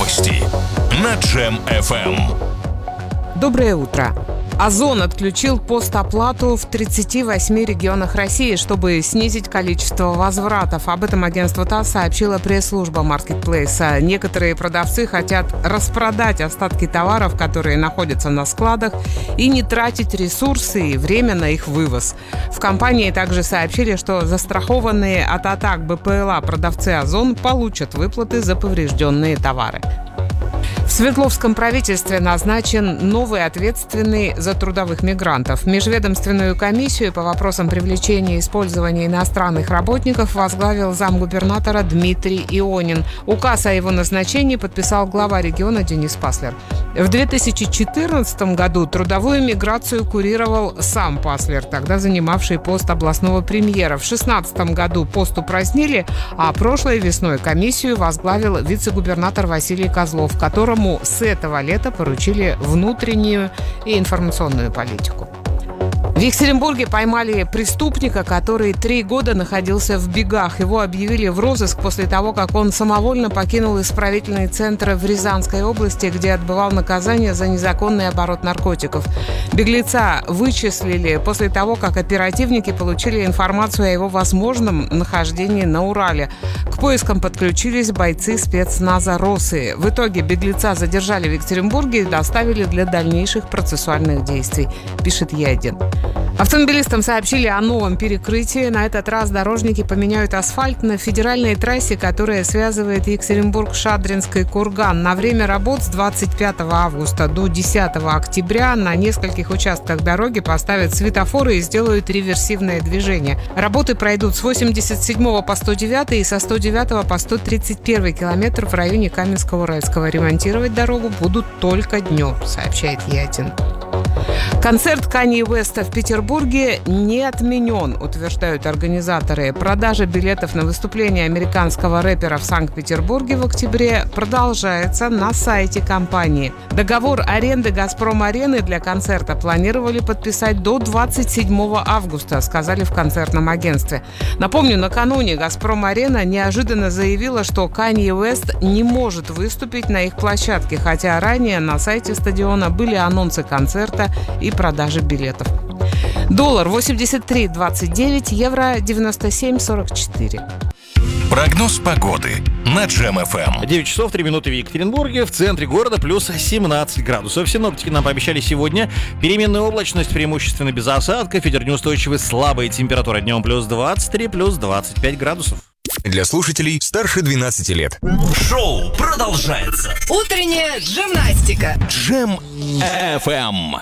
Новости на Джем FM. Доброе утро. Озон отключил постоплату в 38 регионах России, чтобы снизить количество возвратов. Об этом агентство ТАСС сообщила пресс-служба маркетплейса. Некоторые продавцы хотят распродать остатки товаров, которые находятся на складах, и не тратить ресурсы и время на их вывоз. В компании также сообщили, что застрахованные от атак БПЛА продавцы Озон получат выплаты за поврежденные товары. В Свердловском правительстве назначен новый ответственный за трудовых мигрантов. Межведомственную комиссию по вопросам привлечения и использования иностранных работников возглавил замгубернатора Дмитрий Ионин. Указ о его назначении подписал глава региона Денис Паслер. В 2014 году трудовую миграцию курировал сам Паслер, тогда занимавший пост областного премьера. В 2016 году пост упразднили, а прошлой весной комиссию возглавил вице-губернатор Василий Козлов, которому с этого лета поручили внутреннюю и информационную политику. В Екатеринбурге поймали преступника, который 3 года находился в бегах. Его объявили в розыск после того, как он самовольно покинул исправительный центр в Рязанской области, где отбывал наказание за незаконный оборот наркотиков. Беглеца вычислили после того, как оперативники получили информацию о его возможном нахождении на Урале. К поискам подключились бойцы спецназа «Росы». В итоге беглеца задержали в Екатеринбурге и доставили для дальнейших процессуальных действий, пишет Е1. Автомобилистам сообщили о новом перекрытии. На этот раз дорожники поменяют асфальт на федеральной трассе, которая связывает Екатеринбург с Шадринской Курган. На время работ с 25 августа до 10 октября на нескольких участках дороги поставят светофоры и сделают реверсивное движение. Работы пройдут с 87 по 109 и со 109 по 131 километр в районе Каменского-Уральского. Ремонтировать дорогу будут только днем, сообщает Е1. Концерт Канье Уэста в Петербурге не отменен, утверждают организаторы. Продажа билетов на выступление американского рэпера в Санкт-Петербурге в октябре продолжается на сайте компании. Договор аренды «Газпром-арены» для концерта планировали подписать до 27 августа, сказали в концертном агентстве. Напомню, накануне «Газпром-арена» неожиданно заявила, что Канье Уэст не может выступить на их площадке, хотя ранее на сайте стадиона были анонсы концерта и продажи билетов. Доллар 83.29, евро 97.44. Прогноз погоды на Джем FM. 9 часов 3 минуты в Екатеринбурге. В центре города плюс 17 градусов. Синоптики нам пообещали сегодня переменная облачность, преимущественно без осадков. Ветер неустойчивый, слабая температура днем плюс 23, плюс 25 градусов. Для слушателей старше 12 лет. Шоу продолжается. Утренняя гимнастика. Джем FM.